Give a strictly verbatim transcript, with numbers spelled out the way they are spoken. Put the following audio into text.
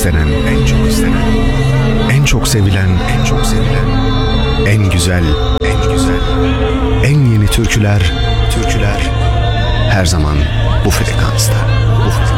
istenen, en çok istenen, en çok sevilen, en çok sevilen, en güzel, en güzel, en yeni türküler, türküler her zaman bu frekansta. Bu frekansta.